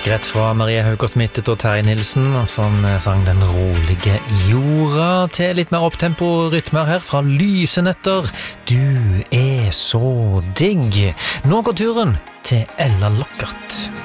rett fra Marie Haugård Smittet og Terje Nilsen, som sang Den rolige jorda, til litt mer opptempo rytmer her fra Lysenetter. Du så digg. Nå går turen til Ella Lockert.